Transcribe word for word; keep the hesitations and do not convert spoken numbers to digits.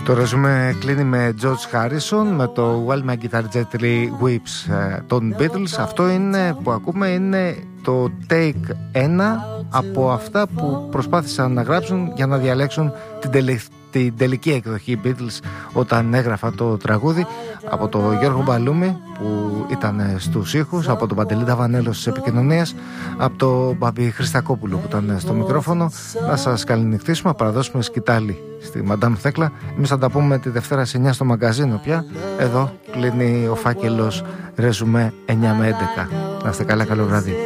Το ρεζουμέ κλείνει με George Harrison με το While My Guitar Gently Weeps των Beatles. Αυτό είναι που ακούμε, είναι το take ένα από αυτά που προσπάθησαν να γράψουν για να διαλέξουν την, τελε... την τελική εκδοχή Beatles όταν έγραφαν το τραγούδι, από τον Γιώργο Μπαλούμη που ήταν στους ήχους, από τον Παντελή Ταβανέλο στις επικοινωνίες, από τον Μπαμπή Χριστακόπουλο που ήταν στο μικρόφωνο. Να σας καληνυχτήσουμε, να παραδώσουμε σκητάλη στη Μαντάμ Θέκλα. Εμείς θα τα πούμε τη Δευτέρα σε εννιά στο μαγκαζίνο πια. Εδώ κλείνει ο φάκελος ρεζουμέ εννιά με έντεκα. Να είστε καλά, καλό βράδυ.